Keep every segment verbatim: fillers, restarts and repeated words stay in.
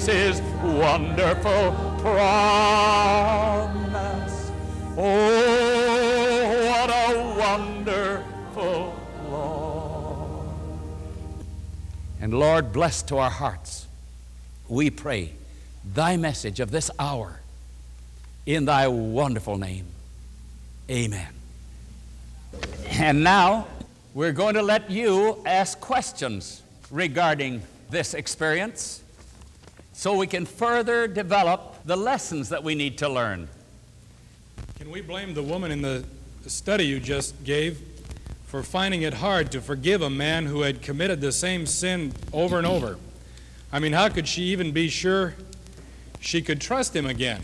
is His wonderful promise. Oh, what a wonderful Lord. And Lord, bless to our hearts, we pray, Thy message of this hour in Thy wonderful name. Amen. And now we're going to let you ask questions regarding this experience so we can further develop the lessons that we need to learn. Can we blame the woman in the study you just gave for finding it hard to forgive a man who had committed the same sin over and over? I mean, how could she even be sure she could trust him again?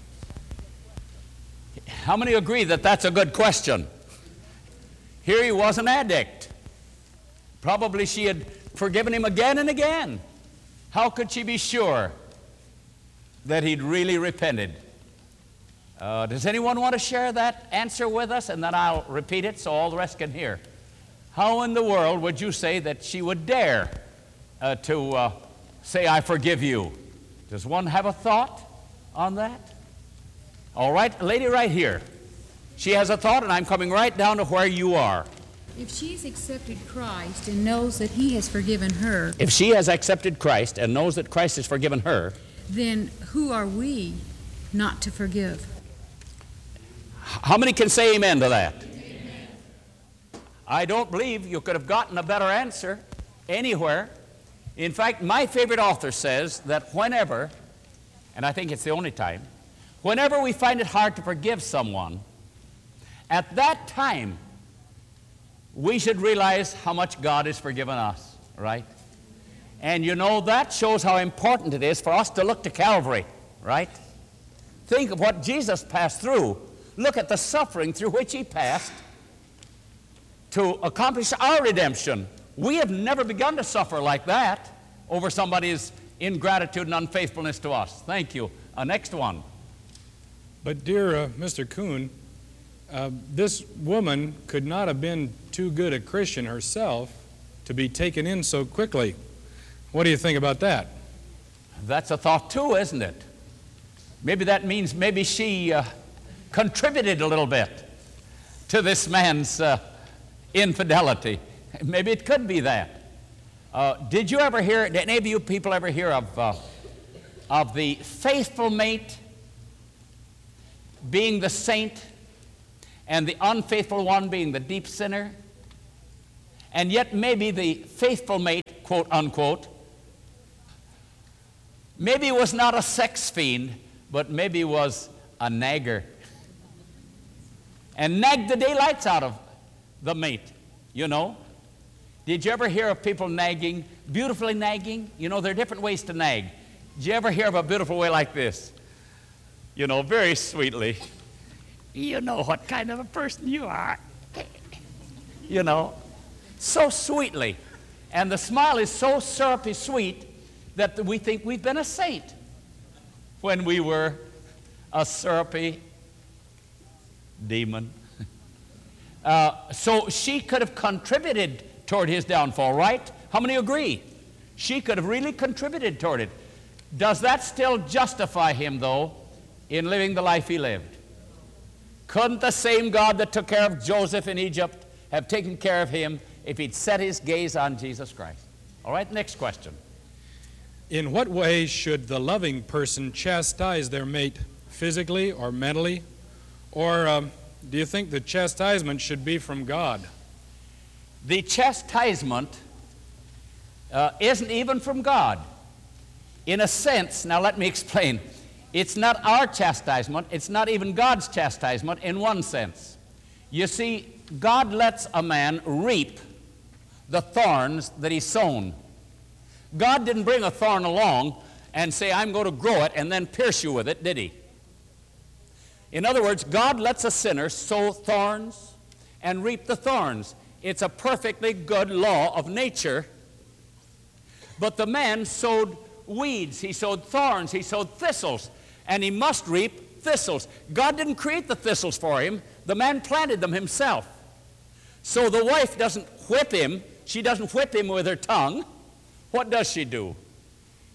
How many agree that that's a good question? Here he was an addict. Probably she had forgiven him again and again. How could she be sure that he'd really repented? Uh, does anyone want to share that answer with us? And then I'll repeat it so all the rest can hear. How in the world would you say that she would dare uh, to uh, say, I forgive you? Does one have a thought on that? All right, lady right here. She has a thought, and I'm coming right down to where you are. If she's accepted Christ and knows that He has forgiven her, If she has accepted Christ and knows that Christ has forgiven her, then who are we not to forgive? how many can say amen to that? Amen. I don't believe you could have gotten a better answer anywhere. In fact, my favorite author says that whenever, and I think it's the only time, whenever we find it hard to forgive someone, at that time, we should realize how much God has forgiven us, right? And you know, that shows how important it is for us to look to Calvary, right? Think of what Jesus passed through. Look at the suffering through which He passed to accomplish our redemption. We have never begun to suffer like that over somebody's ingratitude and unfaithfulness to us. Thank you. Uh, next one. But dear uh, Mister Kuhn, uh, this woman could not have been too good a Christian herself to be taken in so quickly. What do you think about that? That's a thought too, isn't it? Maybe that means maybe she uh, contributed a little bit to this man's uh, infidelity. Maybe it could be that. Uh, did you ever hear, did any of you people ever hear of, uh, of the faithful mate being the saint and the unfaithful one being the deep sinner? And yet maybe the faithful mate, quote unquote, maybe was not a sex fiend, but maybe was a nagger. And nagged the daylights out of the mate, you know. Did you ever hear of people nagging, beautifully nagging? You know, there are different ways to nag. Did you ever hear of a beautiful way like this? You know, very sweetly. You know what kind of a person you are. You know, so sweetly. And the smile is so syrupy sweet that we think we've been a saint when we were a syrupy demon. Uh, so she could have contributed toward his downfall, right? How many agree? She could have really contributed toward it. Does that still justify him, though, in living the life he lived? Couldn't the same God that took care of Joseph in Egypt have taken care of him if he'd set his gaze on Jesus Christ? All right, next question. In what way should the loving person chastise their mate, physically or mentally? Or um, do you think the chastisement should be from God? The chastisement uh, isn't even from God. In a sense, now let me explain. It's not our chastisement. It's not even God's chastisement in one sense. You see, God lets a man reap the thorns that he's sown. God didn't bring a thorn along and say, I'm going to grow it and then pierce you with it, did He? In other words, God lets a sinner sow thorns and reap the thorns. It's a perfectly good law of nature. But the man sowed weeds, he sowed thorns, he sowed thistles, and he must reap thistles. God didn't create the thistles for him. The man planted them himself. So the wife doesn't whip him. She doesn't whip him with her tongue. What does she do?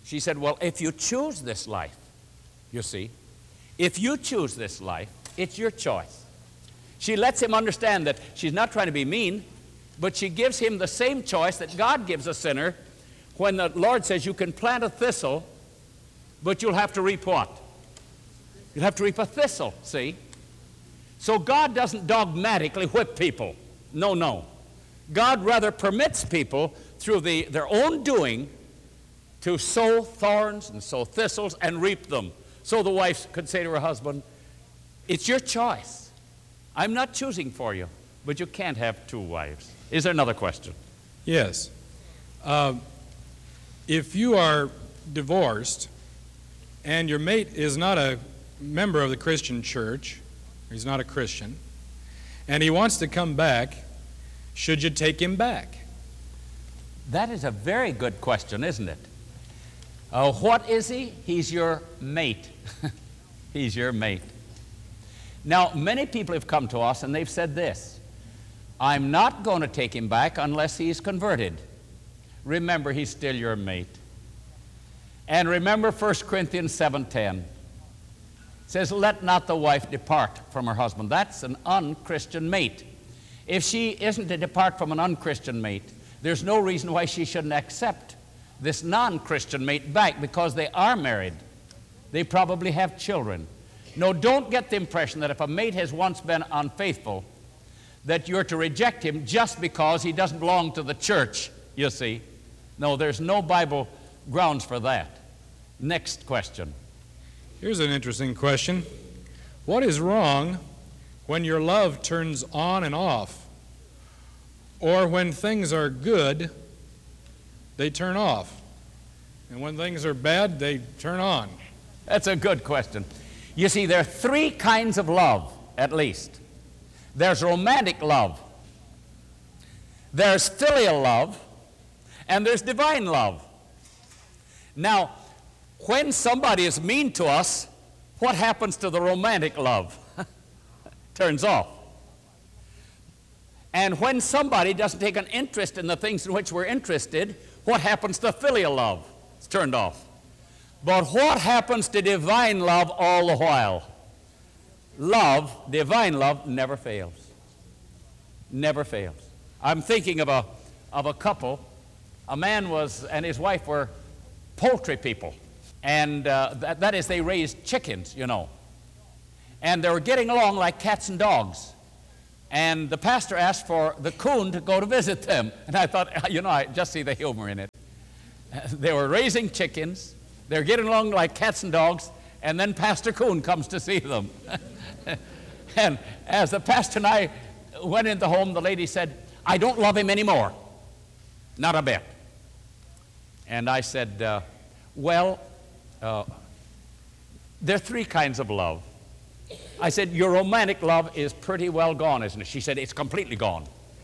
She said, well, if you choose this life, you see, if you choose this life, it's your choice. She lets him understand that she's not trying to be mean, but she gives him the same choice that God gives a sinner when the Lord says you can plant a thistle, but you'll have to reap what? You'll have to reap a thistle, see? So God doesn't dogmatically whip people. No, no. God rather permits people through the, their own doing to sow thorns and sow thistles and reap them. So the wife could say to her husband, it's your choice. I'm not choosing for you, but you can't have two wives. Is there another question? Yes. Uh, if you are divorced and your mate is not a member of the Christian church, he's not a Christian, and he wants to come back, should you take him back? That is a very good question, isn't it? Uh, what is he? He's your mate. He's your mate. Now, many people have come to us and they've said this, I'm not going to take him back unless he's converted. Remember, he's still your mate. And remember First Corinthians seven ten. It says, let not the wife depart from her husband. That's an unchristian mate. If she isn't to depart from an unchristian mate, there's no reason why she shouldn't accept this non-Christian mate back, because they are married. They probably have children. No, don't get the impression that if a mate has once been unfaithful, that you're to reject him just because he doesn't belong to the church, you see. No, there's no Bible grounds for that. Next question. Here's an interesting question. What is wrong when your love turns on and off? Or when things are good, they turn off. And when things are bad, they turn on. That's a good question. You see, there are three kinds of love, at least. There's romantic love, there's filial love, and there's divine love. Now, when somebody is mean to us, what happens to the romantic love? Turns off. And when somebody doesn't take an interest in the things in which we're interested, what happens to filial love? It's turned off. But what happens to divine love all the while? Love, divine love, never fails. Never fails. I'm thinking of a, of a couple. A man was, and his wife were poultry people. And uh, that, that is, they raised chickens, you know. And they were getting along like cats and dogs. And the pastor asked for the coon to go to visit them. And I thought, you know, I just see the humor in it. They were raising chickens. They're getting along like cats and dogs. And then Pastor Coon comes to see them. And as the pastor and I went into home, the lady said, I don't love him anymore. Not a bit. And I said, uh, well, uh, there are three kinds of love. I said, your romantic love is pretty well gone, isn't it? She said, it's completely gone.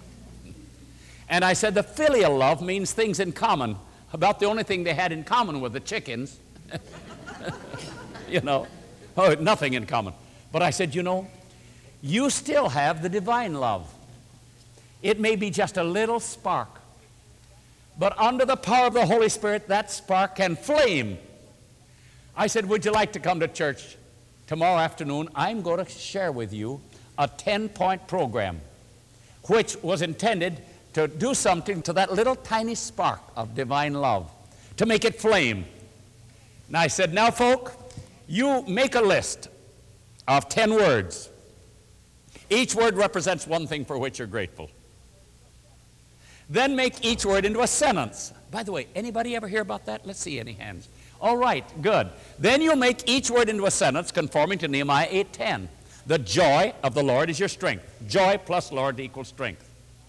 And I said, the filial love means things in common. About the only thing they had in common with the chickens. You know, oh, nothing in common. But I said, you know, you still have the divine love. It may be just a little spark. But under the power of the Holy Spirit, that spark can flame. I said, would you like to come to church tomorrow afternoon? I'm going to share with you a ten-point program which was intended to do something to that little tiny spark of divine love, to make it flame. And I said, now, folk, you make a list of ten words. Each word represents one thing for which you're grateful. Then make each word into a sentence. By the way, anybody ever hear about that? Let's see any hands. All right, good. Then you'll make each word into a sentence conforming to Nehemiah eight ten. The joy of the Lord is your strength. Joy plus Lord equals strength.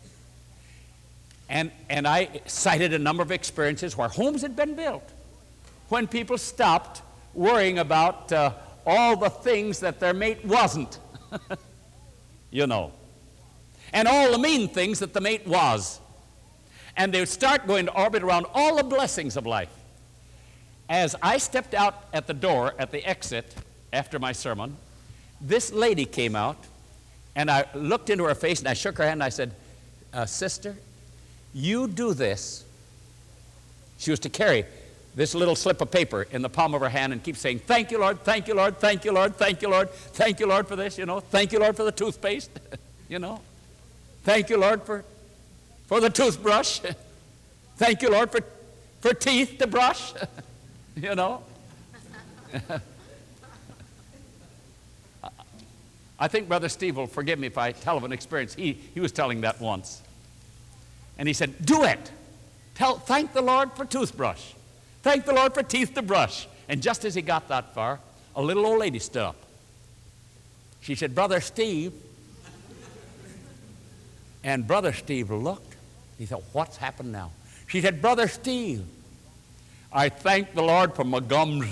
And, and I cited a number of experiences where homes had been built when people stopped worrying about uh, all the things that their mate wasn't, you know, and all the mean things that the mate was. And they would start going to orbit around all the blessings of life. As I stepped out at the door, at the exit, after my sermon, this lady came out, and I looked into her face, and I shook her hand, and I said, uh, sister, you do this. She was to carry this little slip of paper in the palm of her hand and keep saying, thank you, Lord, thank you, Lord, thank you, Lord, thank you, Lord, thank you, Lord, for this, you know, thank you, Lord, for the toothpaste, you know, thank you, Lord, for, for the toothbrush, thank you, Lord, for, for teeth to brush, you know. I think Brother Steve will forgive me if I tell of an experience. He, he was telling that once. And he said, do it. Tell, thank the Lord for toothbrush. Thank the Lord for teeth to brush. And just as he got that far, a little old lady stood up. She said, Brother Steve. And Brother Steve looked. He thought, what's happened now? She said, Brother Steve, I thank the Lord for my gums.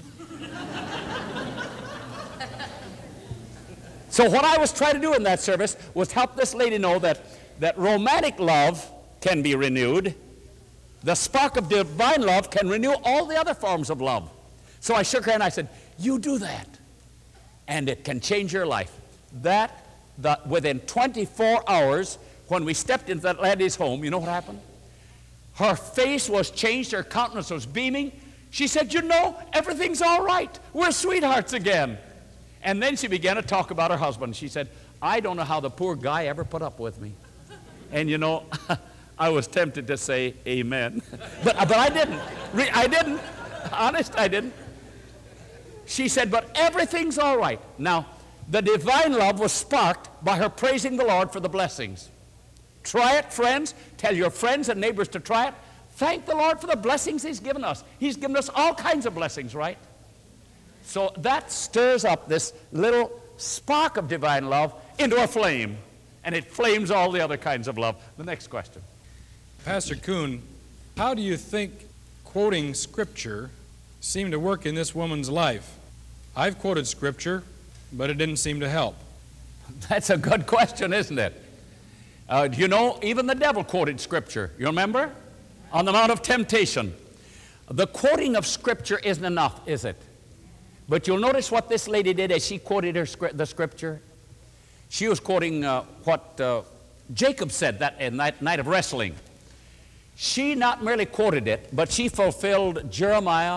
So what I was trying to do in that service was help this lady know that, that romantic love can be renewed. The spark of divine love can renew all the other forms of love. So I shook her hand and I said, you do that, and it can change your life. That, the, within twenty-four hours, when we stepped into that lady's home, you know what happened? Her face was changed, her countenance was beaming. She said, you know, everything's all right. We're sweethearts again. And then she began to talk about her husband. She said, I don't know how the poor guy ever put up with me. And you know, I was tempted to say amen. but, but I didn't. I didn't. Honest, I didn't. She said, but everything's all right. Now, the divine love was sparked by her praising the Lord for the blessings. Try it, friends. Tell your friends and neighbors to try it. Thank the Lord for the blessings He's given us. He's given us all kinds of blessings, right? So that stirs up this little spark of divine love into a flame, and it flames all the other kinds of love. The next question. Pastor Kuhn, how do you think quoting Scripture seemed to work in this woman's life? I've quoted Scripture, but it didn't seem to help. That's a good question, isn't it? Uh, you know, even the devil quoted Scripture. You remember? On the Mount of Temptation. The quoting of Scripture isn't enough, is it? But you'll notice what this lady did as she quoted her script, the Scripture. She was quoting uh, what uh, Jacob said that in that night of wrestling. She not merely quoted it, but she fulfilled Jeremiah,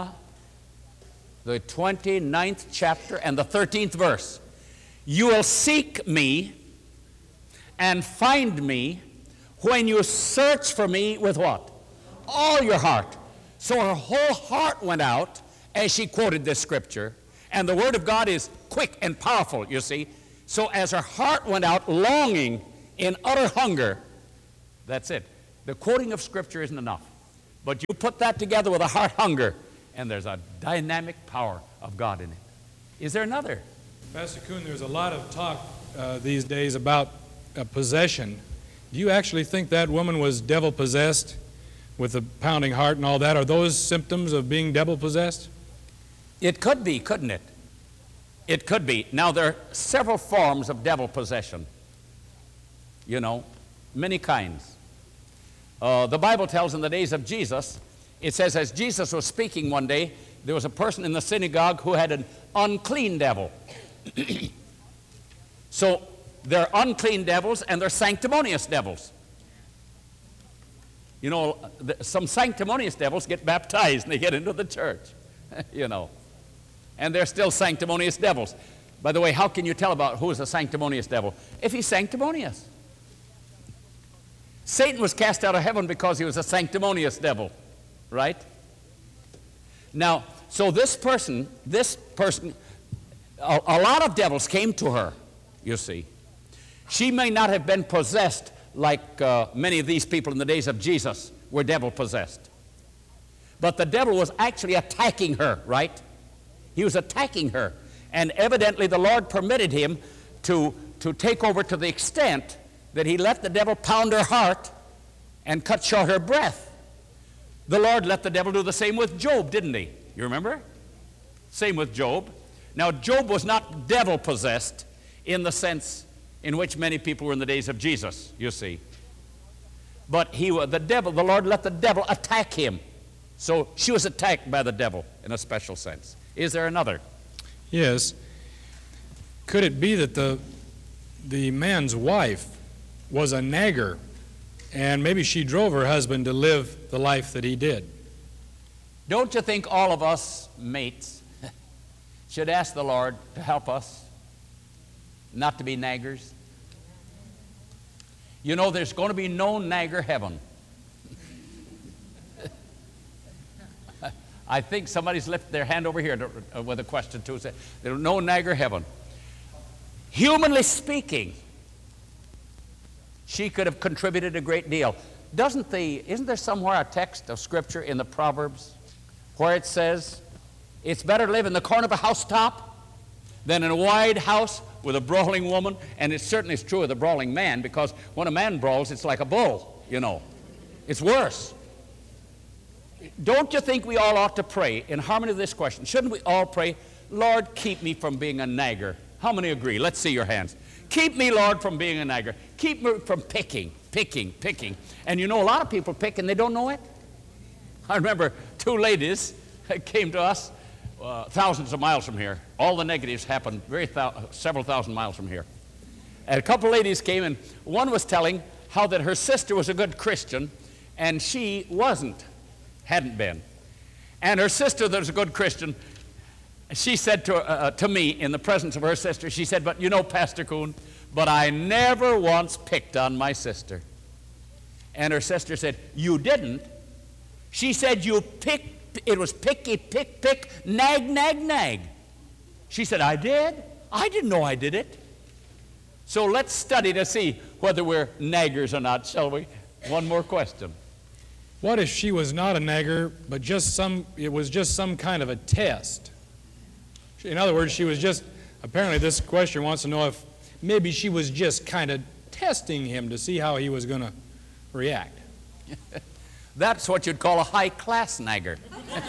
the twenty-ninth chapter and the thirteenth verse. You will seek me and find me when you search for me with what? All your heart. So her whole heart went out as she quoted this Scripture. And the Word of God is quick and powerful, you see. So as her heart went out longing in utter hunger, that's it. The quoting of Scripture isn't enough. But you put that together with a heart hunger, and there's a dynamic power of God in it. Is there another? Pastor Kuhn, there's a lot of talk uh, these days about uh, possession. Do you actually think that woman was devil-possessed with a pounding heart and all that? Are those symptoms of being devil-possessed? It could be, couldn't it? It could be. Now, there are several forms of devil possession. You know, many kinds. Uh, the Bible tells in the days of Jesus, it says, as Jesus was speaking one day, there was a person in the synagogue who had an unclean devil. So, there are unclean devils and there are sanctimonious devils. You know, some sanctimonious devils get baptized and they get into the church, you know. And they're still sanctimonious devils. By the way, how can you tell about who is a sanctimonious devil? If he's sanctimonious. Satan was cast out of heaven because he was a sanctimonious devil, right? Now, so this person, this person, a, a lot of devils came to her, you see. She may not have been possessed like uh, many of these people in the days of Jesus were devil-possessed. But the devil was actually attacking her, right? He was attacking her. And evidently the Lord permitted him to, to take over to the extent that he let the devil pound her heart and cut short her breath. The Lord let the devil do the same with Job, didn't he? You remember? Same with Job. Now, Job was not devil-possessed in the sense in which many people were in the days of Jesus, you see. But he, the devil, the Lord let the devil attack him. So she was attacked by the devil in a special sense. Is there another? Yes. Could it be that the, the man's wife was a nagger, and maybe she drove her husband to live the life that he did? Don't you think all of us mates should ask the Lord to help us not to be naggers? You know, there's going to be no nagger heaven. I think somebody's lifted their hand over here to, uh, with a question too. Say, there's no nagger heaven. Humanly speaking, she could have contributed a great deal. Doesn't the, isn't there somewhere a text of Scripture in the Proverbs where it says, it's better to live in the corner of a housetop than in a wide house with a brawling woman? And it certainly is true of the brawling man, because when a man brawls, it's like a bull, you know. It's worse. Don't you think we all ought to pray in harmony with this question? Shouldn't we all pray, Lord, keep me from being a nagger? How many agree? Let's see your hands. Keep me, Lord, from being a nagger. Keep me from picking, picking, picking. And you know, a lot of people pick and they don't know it. I remember two ladies that came to us uh, thousands of miles from here. All the negatives happened very thou several thousand miles from here. And a couple ladies came, and one was telling how that her sister was a good Christian and she wasn't. Hadn't been. And her sister that was a good Christian, she said to, uh, to me in the presence of her sister, she said, but you know, Pastor Kuhn, but I never once picked on my sister. And her sister said, you didn't? She said, you picked, it was picky, pick, pick, nag, nag, nag. She said, I did? I didn't know I did it. So let's study to see whether we're naggers or not, shall we? One more question. What if she was not a nagger, but just some, it was just some kind of a test? In other words, she was just, apparently this question wants to know if maybe she was just kind of testing him to see how he was going to react. That's what you'd call a high-class nagger.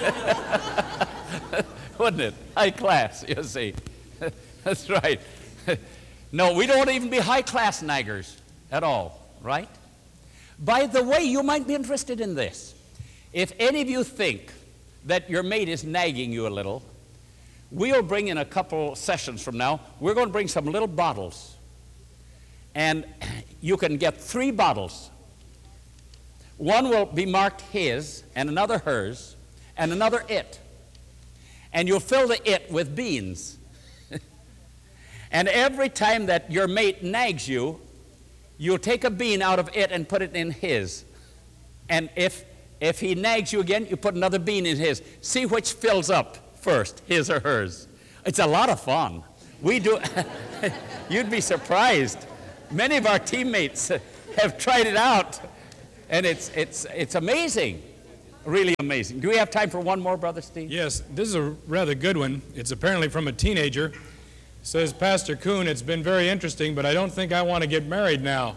Wouldn't it? High class, you see. That's right. No, we don't even be high-class naggers at all, right? By the way, you might be interested in this. If any of you think that your mate is nagging you a little, we'll bring in a couple sessions from now, we're going to bring some little bottles. And you can get three bottles. One will be marked his, and another hers, and another it. And you'll fill the it with beans. And every time that your mate nags you, you'll take a bean out of it and put it in his. And if, if he nags you again, you put another bean in his. See which fills up first, his or hers. It's a lot of fun. We do, you'd be surprised. Many of our teammates have tried it out, and it's, it's, it's amazing, really amazing. Do we have time for one more, Brother Steve? Yes, this is a rather good one. It's apparently from a teenager. Says, Pastor Kuhn, it's been very interesting, but I don't think I want to get married now.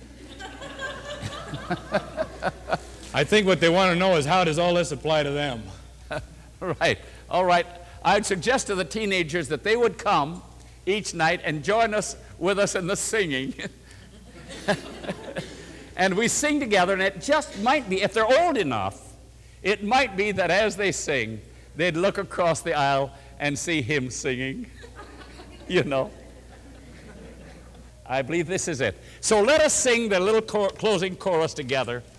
I think what they want to know is, how does all this apply to them? Right. All right. I'd suggest to the teenagers that they would come each night and join us with us in the singing. And we sing together, and it just might be, if they're old enough, it might be that as they sing, they'd look across the aisle and see him singing. You know. I believe this is it. So let us sing the little cor- closing chorus together.